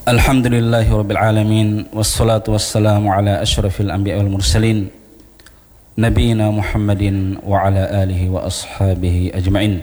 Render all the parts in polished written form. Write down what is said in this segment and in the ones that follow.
Alhamdulillahi rabbil alamin, wassalatu wassalamu ala asyrafil anbiya wal mursalin, nabiyina Muhammadin wa ala alihi wa ashabihi ajma'in.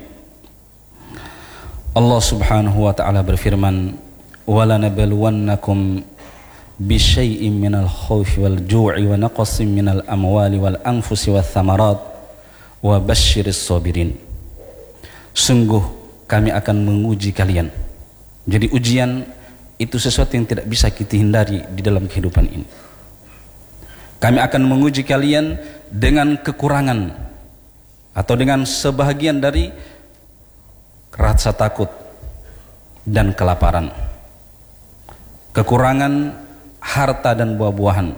Allah subhanahu wa ta'ala berfirman, wala nabluwannakum bisyai'in minal khawfi wal ju'i wa naqsin minal amwali wal anfusi wath thamarat wa basyiris sabirin. Sungguh kami akan menguji kalian. Jadi ujian itu sesuatu yang tidak bisa kita hindari di dalam kehidupan ini. Kami akan menguji kalian dengan kekurangan atau dengan sebahagian dari rasa takut dan kelaparan, kekurangan harta dan buah-buahan,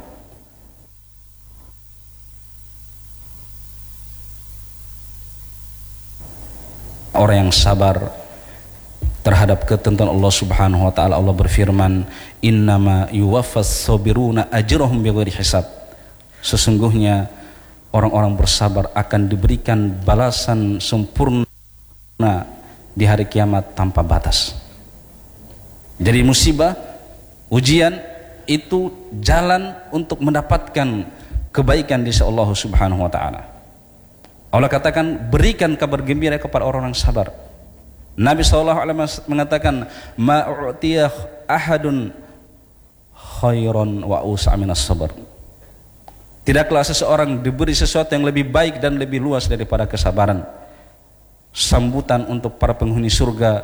orang yang sabar terhadap ketentuan Allah subhanahu wa ta'ala. Allah berfirman, innama yuwaffas sabiruna ajrahum bighairi hisab. Sesungguhnya orang-orang bersabar akan diberikan balasan sempurna di hari kiamat tanpa batas. Jadi musibah, ujian itu jalan untuk mendapatkan kebaikan di sisi Allah subhanahu wa ta'ala. Allah katakan, berikan kabar gembira kepada orang-orang sabar. Nabi SAW mengatakan, ma'u'tiyah ahadun khairan wa usa' minas sabar. Tidaklah seseorang diberi sesuatu yang lebih baik dan lebih luas daripada kesabaran. Sambutan untuk para penghuni surga,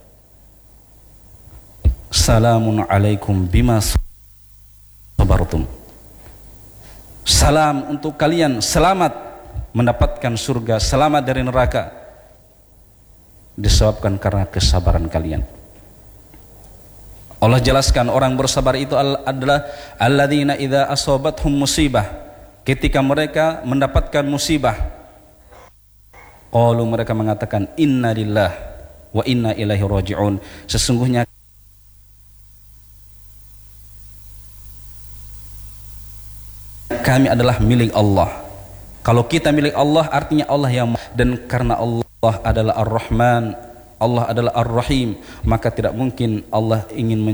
salamun alaikum bima sabartum. Salam untuk kalian, selamat mendapatkan surga, selamat dari neraka, disebabkan karena kesabaran kalian. Allah jelaskan orang bersabar itu adalah alladzina idza asabathum musibah, ketika mereka mendapatkan musibah, qalu, mereka mengatakan, inna lillahi wa inna ilaihi raji'un. Sesungguhnya kami adalah milik Allah. Kalau kita milik Allah, artinya Allah yang, dan karena Allah adalah Ar-Rahman, Allah adalah Ar-Rahim, maka tidak mungkin Allah ingin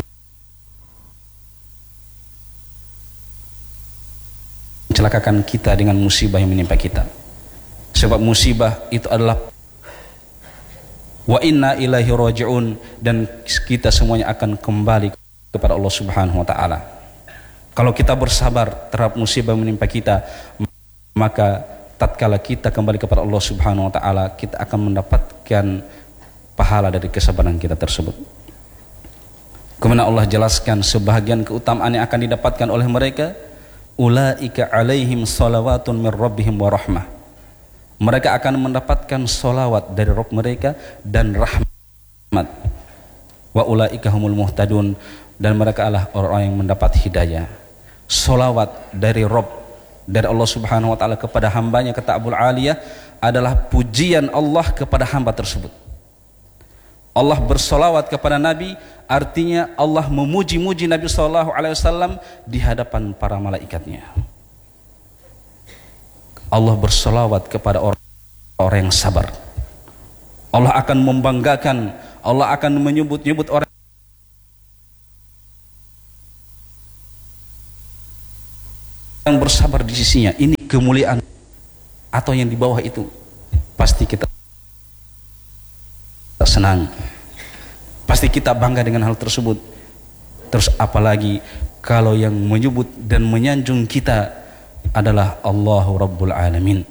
mencelakakan kita dengan musibah yang menimpa kita. Sebab musibah itu adalah wa inna ilaihi raji'un, dan kita semuanya akan kembali kepada Allah subhanahu wa ta'ala. Kalau kita bersabar terhadap musibah yang menimpa kita, maka tatkala kita kembali kepada Allah subhanahu wa ta'ala, kita akan mendapatkan pahala dari kesabaran kita tersebut. Kemudian Allah jelaskan sebahagian keutamaan yang akan didapatkan oleh mereka, ulaika alaihim salawatun min rabbihim wa rahmah. Mereka akan mendapatkan salawat dari Rabb mereka dan rahmat. Wa ulaika humul muhtadun, dan mereka adalah orang yang mendapat hidayah. Salawat dari Rabb, dari Allah subhanahu wa ta'ala kepada hambanya, kata Abul Aliyah, adalah pujian Allah kepada hamba tersebut. Allah bersolawat kepada Nabi, artinya Allah memuji-muji Nabi SAW di hadapan para malaikatnya. Allah bersolawat kepada orang yang sabar. Allah akan membanggakan, Allah akan menyebut-nyebut orang yang bersabar di sisinya. Ini kemuliaan, atau yang di bawah itu pasti kita senang, pasti kita bangga dengan hal tersebut. Terus apalagi kalau yang menyebut dan menyanjung kita adalah Allahu Rabbul Alamin.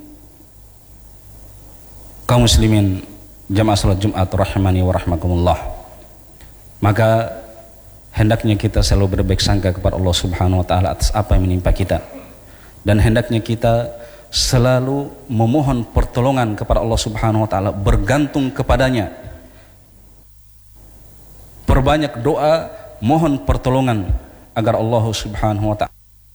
Kaum muslimin jamaah salat Jumat rahimani wa rahmakumullah, maka hendaknya kita selalu berbaik sangka kepada Allah subhanahu wa ta'ala atas apa yang menimpa kita, dan hendaknya kita selalu memohon pertolongan kepada Allah subhanahu wa ta'ala, bergantung kepadanya. Perbanyak doa, mohon pertolongan agar Allah subhanahu wa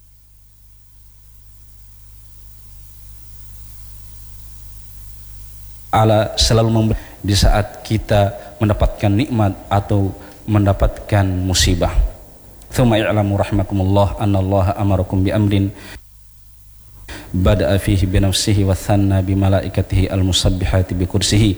ta'ala selalu memberi di saat kita mendapatkan nikmat atau mendapatkan musibah. Tsumma i'lamu rahimakumullah annallaha amarakum bi amrin bada'a fihi bi nafsihi wa thanna bi malaikatihi al-musabbihati bi kursihi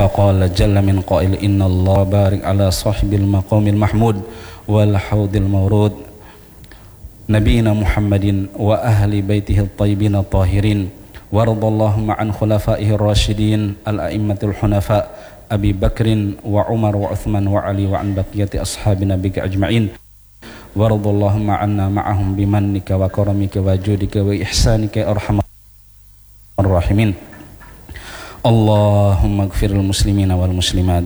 faqala jalla min qail innallaha barik ala sahibil maqamil mahmud wal haudil mawrud nabiyina Muhammadin wa ahli baitihi at-tayyibin at-tahirin waradallahumma an khulafaihi ar-rasyidin al-a'immatul hunafa Abi Bakrin wa Umar wa Uthman wa Ali wa an baqiyati ashabi nabika ajma'in waradallahumma anna ma'ahum bimannika wa karamika wa judika wa ihsanika arhamar rahimin. Allahumma ighfiril muslimina wal muslimat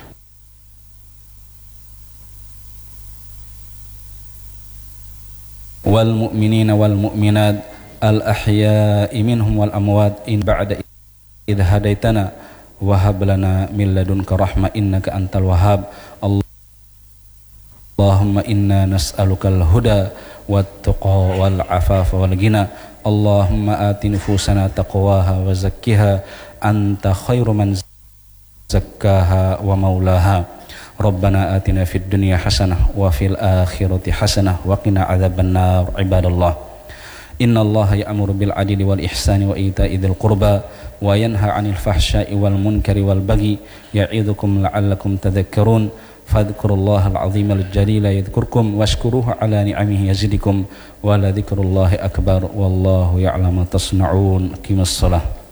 wal mu'minina wal mu'minat al ahya'i minhum wal amwat in ba'da idh hadaitana wa hab lana min ladunka rahmah innaka antal wahhab. Allahumma inna nas'alukal huda wat tuqa wal afafa wal ghina. Allahumma ati nufusana taqwaha wa zakkiha anta khairu man zakkaha wa maulaha. Rabbana atina fid dunya hasanah wa fil akhirati hasanah wa qina adzabannar. Ibadallah, innallaha ya'muru bil adli wal ihsani wa ita'i dzil qurba wa yanha 'anil fahsya'i wal munkari wal baghi ya'idzukum la'allakum tadhakkarun. Fadhkurullaha al-'azima al-jalila yadhkurkum washkuruhu 'ala ni'amihi yazidikum wa la dzikrullahi akbar wallahu ya'lamu ma tasna'un. Aqimus shalah.